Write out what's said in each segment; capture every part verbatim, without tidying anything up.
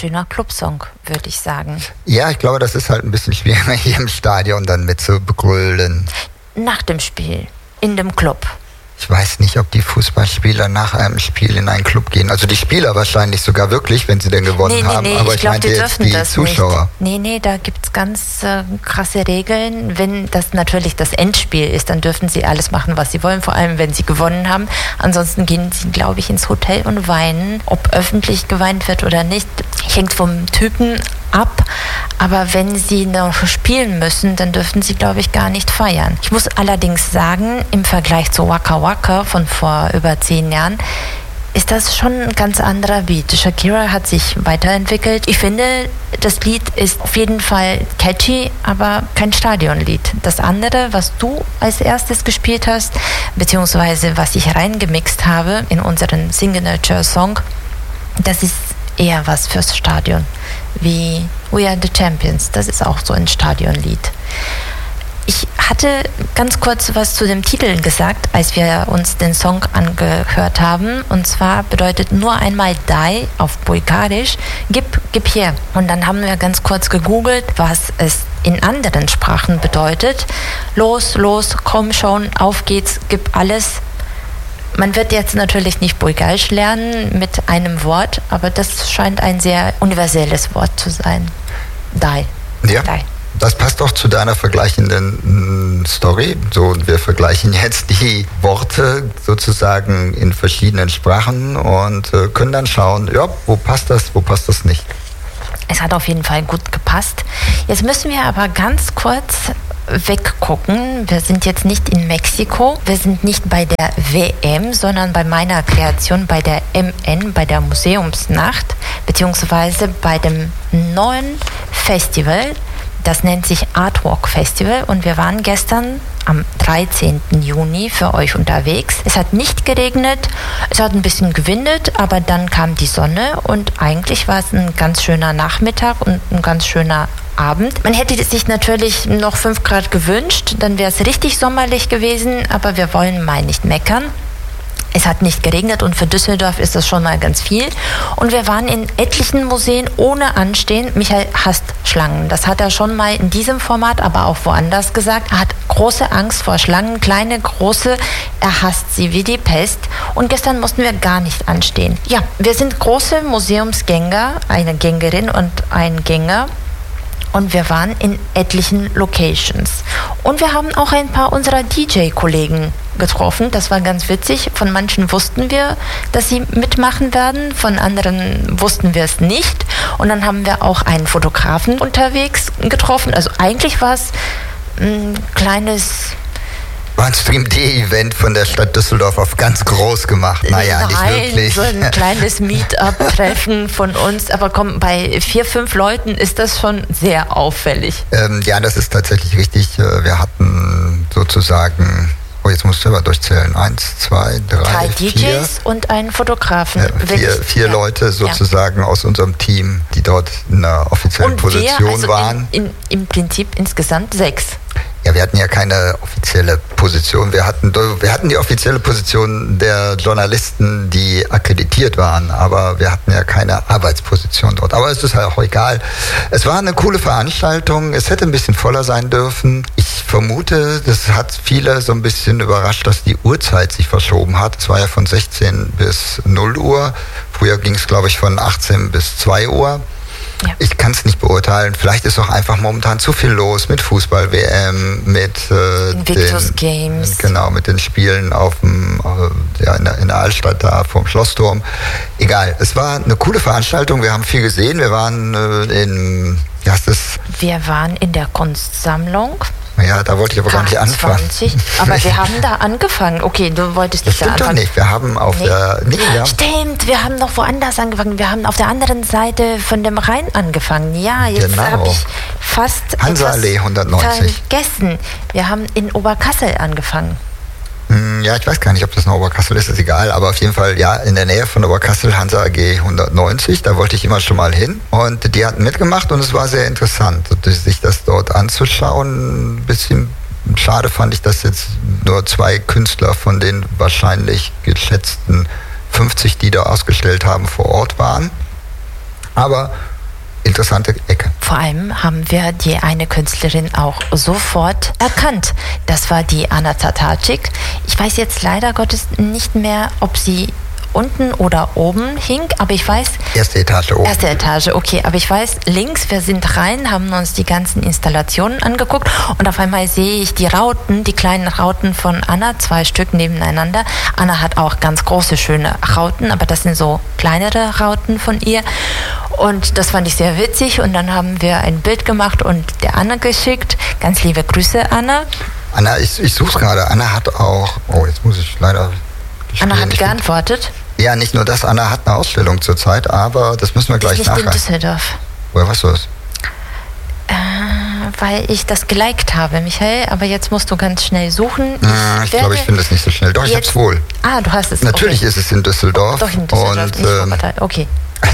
schöner Clubsong, würde ich sagen. Ja, ich glaube, das ist halt ein bisschen schwieriger hier im Stadion dann mit zu begrölen. Nach dem Spiel, in dem Club. Ich weiß nicht, ob die Fußballspieler nach einem Spiel in einen Club gehen. Also die Spieler wahrscheinlich sogar wirklich, wenn sie denn gewonnen nee, nee, haben. Nee, aber ich, ich glaube, meinte die jetzt dürfen die das Zuschauer. Nicht. Nee, nee, da gibt es ganz äh, krasse Regeln. Wenn das natürlich das Endspiel ist, dann dürfen sie alles machen, was sie wollen, vor allem wenn sie gewonnen haben. Ansonsten gehen sie, glaube ich, ins Hotel und weinen. Ob öffentlich geweint wird oder nicht, hängt vom Typen ab, aber wenn sie noch spielen müssen, dann dürfen sie, glaube ich, gar nicht feiern. Ich muss allerdings sagen, im Vergleich zu Waka Waka von vor über zehn Jahren, ist das schon ein ganz anderer Beat. Shakira hat sich weiterentwickelt. Ich finde, das Lied ist auf jeden Fall catchy, aber kein Stadionlied. Das andere, was du als erstes gespielt hast, beziehungsweise was ich reingemixt habe in unseren Signature-Song, das ist eher was fürs Stadion, wie We Are the Champions. Das ist auch so ein Stadionlied. Ich hatte ganz kurz was zu dem Titel gesagt, als wir uns den Song angehört haben. Und zwar bedeutet nur einmal Die auf Bulgarisch, gib, gib her. Und dann haben wir ganz kurz gegoogelt, was es in anderen Sprachen bedeutet. Los, los, komm schon, auf geht's, gib alles. Man wird jetzt natürlich nicht Bulgarisch lernen mit einem Wort, aber das scheint ein sehr universelles Wort zu sein. Die. Ja, Die. Das passt auch zu deiner vergleichenden Story. So, wir vergleichen jetzt die Worte sozusagen in verschiedenen Sprachen und äh, können dann schauen, ja, wo passt das, wo passt das nicht. Es hat auf jeden Fall gut gepasst. Jetzt müssen wir aber ganz kurz weggucken. Wir sind jetzt nicht in Mexiko, wir sind nicht bei der W M, sondern bei meiner Kreation, bei der M N, bei der Museumsnacht, beziehungsweise bei dem neuen Festival. Das nennt sich Artwalk Festival und wir waren gestern am dreizehnten Juni für euch unterwegs. Es hat nicht geregnet, es hat ein bisschen gewindet, aber dann kam die Sonne und eigentlich war es ein ganz schöner Nachmittag und ein ganz schöner Abend. Man hätte sich natürlich noch fünf Grad gewünscht, dann wäre es richtig sommerlich gewesen, aber wir wollen mal nicht meckern. Es hat nicht geregnet und für Düsseldorf ist das schon mal ganz viel. Und wir waren in etlichen Museen ohne Anstehen. Michael hasst Schlangen. Das hat er schon mal in diesem Format, aber auch woanders gesagt. Er hat große Angst vor Schlangen, kleine, große. Er hasst sie wie die Pest. Und gestern mussten wir gar nicht anstehen. Ja, wir sind große Museumsgänger, eine Gängerin und ein Gänger. Und wir waren in etlichen Locations. Und wir haben auch ein paar unserer D J-Kollegen getroffen. Das war ganz witzig. Von manchen wussten wir, dass sie mitmachen werden. Von anderen wussten wir es nicht. Und dann haben wir auch einen Fotografen unterwegs getroffen. Also eigentlich war es ein kleines... War ein Stream-D-Event von der Stadt Düsseldorf auf ganz groß gemacht. Naja, Nein, nicht wirklich. So ein kleines Meet-up-Treffen von uns. Aber komm, bei vier, fünf Leuten ist das schon sehr auffällig. Ähm, ja, das ist tatsächlich richtig. Wir hatten sozusagen, oh, jetzt musst du aber durchzählen, eins, zwei, drei, Drei vier. D Js und einen Fotografen. Ja, vier ich, vier ja. Leute sozusagen ja. aus unserem Team, die dort in einer offiziellen und Position wir, also waren. In, in, Im Prinzip insgesamt sechs. Ja, wir hatten ja keine offizielle Position. Wir hatten, wir hatten die offizielle Position der Journalisten, die akkreditiert waren, aber wir hatten ja keine Arbeitsposition dort. Aber es ist halt auch egal. Es war eine coole Veranstaltung. Es hätte ein bisschen voller sein dürfen. Ich vermute, das hat viele so ein bisschen überrascht, dass die Uhrzeit sich verschoben hat. Es war ja von sechzehn bis null Uhr. Früher ging es, glaube ich, von achtzehn bis zwei Uhr. Ja. Ich kann es nicht beurteilen. Vielleicht ist auch einfach momentan zu viel los mit Fußball-W M, mit äh, Invictus den, Games. Genau, mit den Spielen auf dem, äh, ja, in, der, in der Altstadt da vom Schlossturm. Egal, es war eine coole Veranstaltung. Wir haben viel gesehen. Wir waren äh, in, wie heißt das? Wir waren in der Kunstsammlung. Ja, da wollte ich aber gar nicht anfangen. Aber wir haben da angefangen. Okay, du wolltest nicht da anfangen. Das stimmt doch nicht. Wir haben auf nee. der... Nee, wir haben Stimmt, wir haben noch woanders angefangen. Wir haben auf der anderen Seite von dem Rhein angefangen. Ja, jetzt genau. habe ich fast Hansa-Allee hundertneunzig. Vergessen. Wir haben in Oberkassel angefangen. Ja, ich weiß gar nicht, ob das noch Oberkassel ist, ist egal, aber auf jeden Fall, ja, in der Nähe von Oberkassel, Hansa A G hundertneunzig, da wollte ich immer schon mal hin und die hatten mitgemacht und es war sehr interessant, sich das dort anzuschauen. Ein bisschen schade fand ich, dass jetzt nur zwei Künstler von den wahrscheinlich geschätzten fünfzig, die da ausgestellt haben, vor Ort waren, aber interessante Ecke. Vor allem haben wir die eine Künstlerin auch sofort erkannt. Das war die Anna Tatarczyk. Ich weiß jetzt leider Gottes nicht mehr, ob sie unten oder oben hing, aber ich weiß... Erste Etage oben. Erste Etage, okay. Aber ich weiß, links, wir sind rein, haben uns die ganzen Installationen angeguckt und auf einmal sehe ich die Rauten, die kleinen Rauten von Anna, zwei Stück nebeneinander. Anna hat auch ganz große, schöne Rauten, aber das sind so kleinere Rauten von ihr. Und das fand ich sehr witzig und dann haben wir ein Bild gemacht und der Anna geschickt. Ganz liebe Grüße, Anna. Anna, ich, ich suche es gerade. Anna hat auch... Oh, jetzt muss ich leider... Anna hat geantwortet. Ja, nicht nur das, Anna hat eine Ausstellung zurzeit, aber das müssen wir gleich nicht nachreichen. In Düsseldorf. Woher weißt du das? Äh, weil ich das geliked habe, Michael, aber jetzt musst du ganz schnell suchen. Ich, hm, ich glaube, ich finde es nicht so schnell. Doch, ich habe es wohl. Ah, du hast es. Natürlich okay. ist es in Düsseldorf. Doch, in Düsseldorf, und, nicht ähm, okay.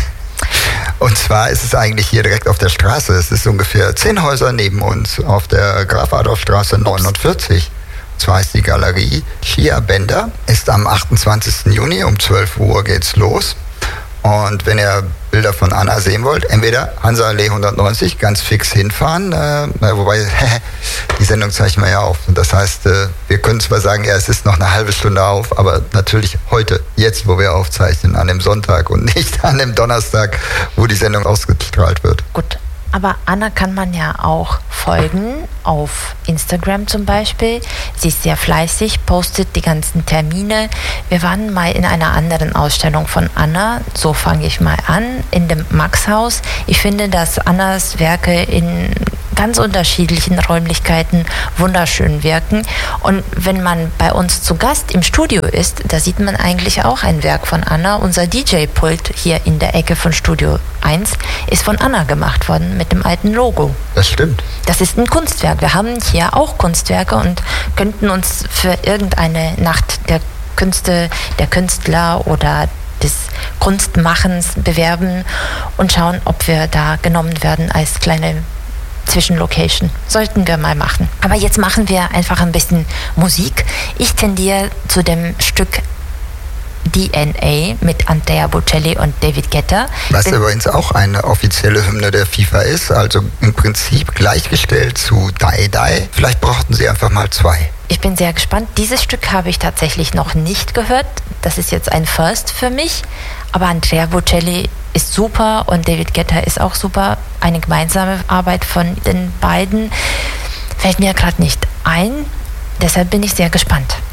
Und zwar ist es eigentlich hier direkt auf der Straße. Es ist ungefähr zehn Häuser neben uns auf der Graf-Adolf-Straße neunundvierzig. Und zwar ist die Galerie Chia Bender, ist am achtundzwanzigsten Juni um zwölf Uhr geht's los. Und wenn ihr Bilder von Anna sehen wollt, entweder Hansa-Allee hundertneunzig, ganz fix hinfahren, äh, wobei die Sendung zeichnen wir ja auf. Und das heißt, äh, wir können zwar sagen, ja, es ist noch eine halbe Stunde auf, aber natürlich heute, jetzt, wo wir aufzeichnen, an dem Sonntag und nicht an dem Donnerstag, wo die Sendung ausgestrahlt wird. Gut. Aber Anna kann man ja auch folgen, auf Instagram zum Beispiel. Sie ist sehr fleißig, postet die ganzen Termine. Wir waren mal in einer anderen Ausstellung von Anna, so fange ich mal an, in dem Maxhaus. Ich finde, dass Annas Werke in ganz unterschiedlichen Räumlichkeiten wunderschön wirken. Und wenn man bei uns zu Gast im Studio ist, da sieht man eigentlich auch ein Werk von Anna. Unser D J-Pult hier in der Ecke von Studio eins ist von Anna gemacht worden mit dem alten Logo. Das stimmt. Das ist ein Kunstwerk. Wir haben hier auch Kunstwerke und könnten uns für irgendeine Nacht der Künste, der Künstler oder des Kunstmachens bewerben und schauen, ob wir da genommen werden als kleine Zwischenlocation. Sollten wir mal machen. Aber jetzt machen wir einfach ein bisschen Musik. Ich tendiere zu dem Stück D N A mit Andrea Bocelli und David Guetta. Was Den übrigens auch eine offizielle Hymne der FIFA ist, also im Prinzip gleichgestellt zu Die Die. Vielleicht brauchten sie einfach mal zwei. Ich bin sehr gespannt. Dieses Stück habe ich tatsächlich noch nicht gehört. Das ist jetzt ein First für mich. Aber Andrea Bocelli ist super und David Guetta ist auch super. Eine gemeinsame Arbeit von den beiden fällt mir gerade nicht ein. Deshalb bin ich sehr gespannt.